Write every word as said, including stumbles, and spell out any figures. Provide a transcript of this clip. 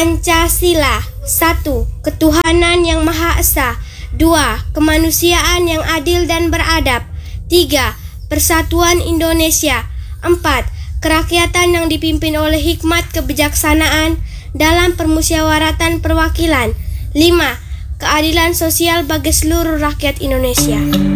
Pancasila. Satu. Ketuhanan yang Maha Esa. Dua. Kemanusiaan yang adil dan beradab. Tiga. Persatuan Indonesia. Empat. Kerakyatan yang dipimpin oleh hikmat kebijaksanaan dalam permusyawaratan perwakilan. Lima. Keadilan sosial bagi seluruh rakyat Indonesia.